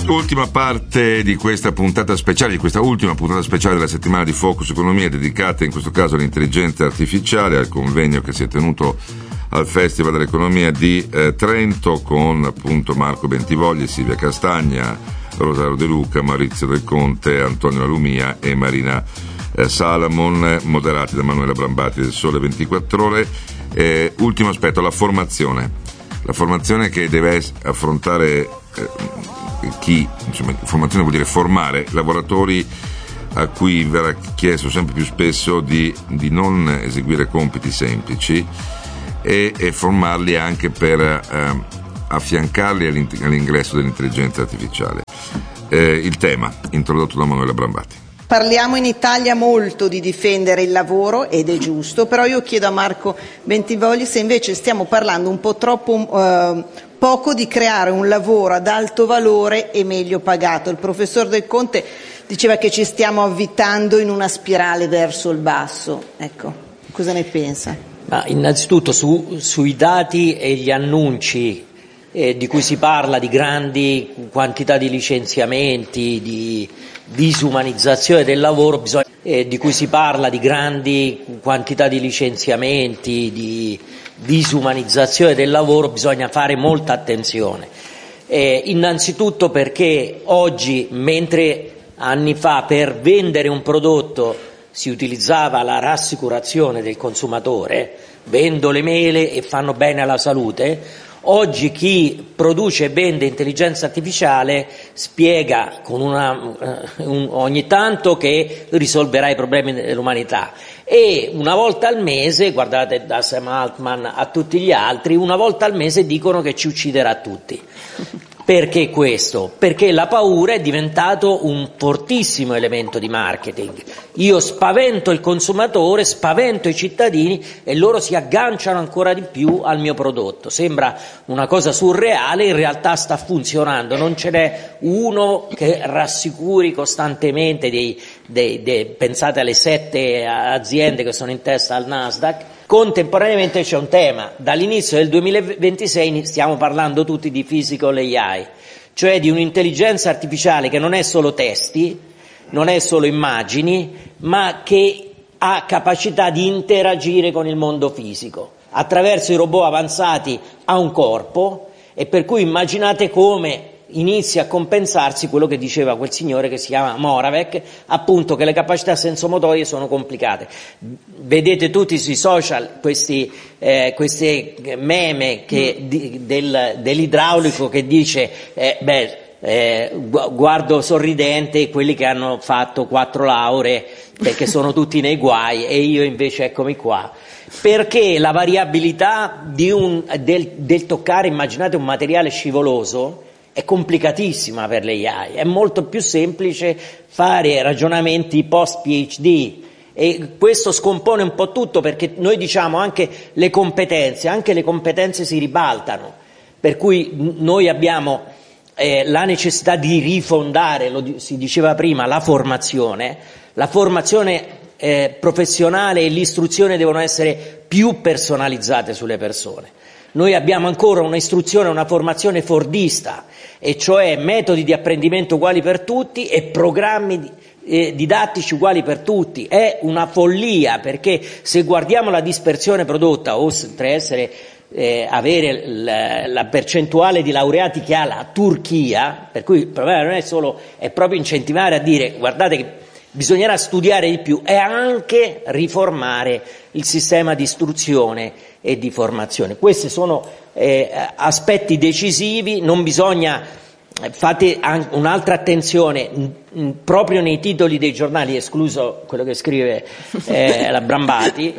Ultima parte di questa puntata speciale, di questa ultima puntata speciale della settimana di Focus Economia, dedicata in questo caso all'intelligenza artificiale, al convegno che si è tenuto al Festival dell'Economia di Trento con appunto Marco Bentivogli, Silvia Castagna, Rosario De Luca, Maurizio Del Conte, Antonio Alumia e Marina Salamon, moderati da Manuela Brambati del Sole 24 Ore. Ultimo aspetto, la formazione che deve affrontare formazione vuol dire formare lavoratori a cui verrà chiesto sempre più spesso di non eseguire compiti semplici e formarli anche per affiancarli all'ingresso dell'intelligenza artificiale. Il tema introdotto da Manuela Brambati. Parliamo in Italia molto di difendere il lavoro ed è giusto, però io chiedo a Marco Bentivogli se invece stiamo parlando un po' troppo poco di creare un lavoro ad alto valore e meglio pagato. Il professor Del Conte diceva che ci stiamo avvitando in una spirale verso il basso. Ecco, cosa ne pensa? Ma innanzitutto sui dati e gli annunci di cui si parla di grandi quantità di licenziamenti, di disumanizzazione del lavoro, di cui si parla di grandi quantità di licenziamenti, di disumanizzazione del lavoro, bisogna fare molta attenzione. Innanzitutto perché oggi, mentre anni fa per vendere un prodotto si utilizzava la rassicurazione del consumatore, vendo le mele e fanno bene alla salute, oggi chi produce e vende intelligenza artificiale spiega con ogni tanto che risolverà i problemi dell'umanità e una volta al mese, guardate da Sam Altman a tutti gli altri, una volta al mese dicono che ci ucciderà tutti. Perché questo? Perché la paura è diventato un fortissimo elemento di marketing. Io spavento il consumatore, spavento i cittadini e loro si agganciano ancora di più al mio prodotto. Sembra una cosa surreale, in realtà sta funzionando. Non ce n'è uno che rassicuri costantemente pensate alle 7 aziende che sono in testa al Nasdaq. Contemporaneamente c'è un tema, dall'inizio del 2026 stiamo parlando tutti di physical AI, cioè di un'intelligenza artificiale che non è solo testi, non è solo immagini, ma che ha capacità di interagire con il mondo fisico. Attraverso i robot avanzati ha un corpo e per cui immaginate come inizia a compensarsi quello che diceva quel signore che si chiama Moravec, appunto che le capacità sensomotorie sono complicate. Vedete tutti sui social questi meme dell'idraulico che dice guardo sorridente quelli che hanno fatto 4 lauree perché sono tutti nei guai e io invece eccomi qua. Perché la variabilità del toccare, immaginate un materiale scivoloso, è complicatissima per le AI, è molto più semplice fare ragionamenti post PhD e questo scompone un po' tutto perché noi diciamo anche le competenze si ribaltano, per cui noi abbiamo la necessità di rifondare, si diceva prima, la formazione professionale e l'istruzione devono essere più personalizzate sulle persone. Noi abbiamo ancora un'istruzione, una formazione fordista, e cioè metodi di apprendimento uguali per tutti e programmi didattici uguali per tutti. È una follia, perché se guardiamo la dispersione prodotta, oltre essere avere la percentuale di laureati che ha la Turchia, per cui il problema non è solo, è proprio incentivare a dire guardate che bisognerà studiare di più e anche riformare il sistema di istruzione e di formazione. Questi sono aspetti decisivi, non bisogna, fate un'altra attenzione, proprio nei titoli dei giornali, escluso quello che scrive la Brambati,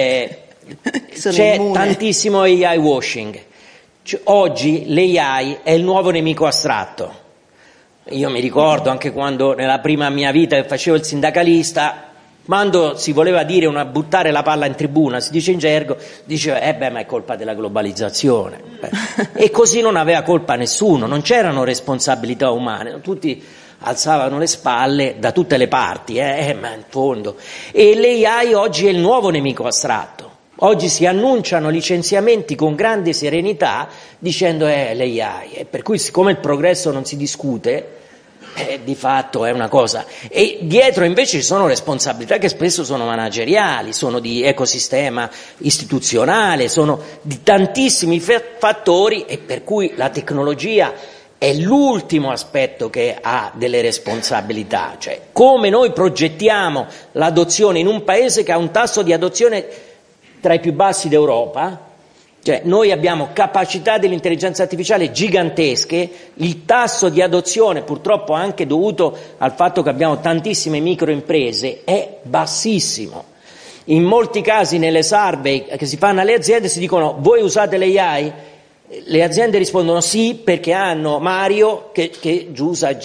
c'è tantissimo AI washing. Oggi l'AI è il nuovo nemico astratto. Io mi ricordo anche quando nella prima mia vita che facevo il sindacalista, quando si voleva dire buttare la palla in tribuna, si dice in gergo, diceva ma è colpa della globalizzazione. E così non aveva colpa nessuno, non c'erano responsabilità umane, tutti alzavano le spalle da tutte le parti, ma in fondo. E l'AI oggi è il nuovo nemico astratto. Oggi si annunciano licenziamenti con grande serenità dicendo l'AI, e per cui siccome il progresso non si discute, di fatto è una cosa, e dietro invece ci sono responsabilità che spesso sono manageriali, sono di ecosistema istituzionale, sono di tantissimi fattori, e per cui la tecnologia è l'ultimo aspetto che ha delle responsabilità, cioè come noi progettiamo l'adozione in un paese che ha un tasso di adozione tra i più bassi d'Europa. Cioè, noi abbiamo capacità dell'intelligenza artificiale gigantesche, il tasso di adozione, purtroppo anche dovuto al fatto che abbiamo tantissime microimprese, è bassissimo. In molti casi nelle survey che si fanno alle aziende si dicono: voi usate l'AI? Le aziende rispondono sì, perché hanno Mario che usa